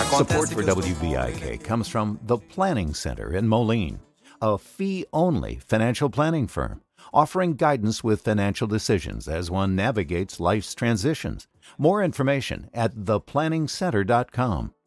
Support for WVIK comes from the Planning Center in Moline, a fee-only financial planning firm offering guidance with financial decisions as one navigates life's transitions. More information at theplanningscenter.com.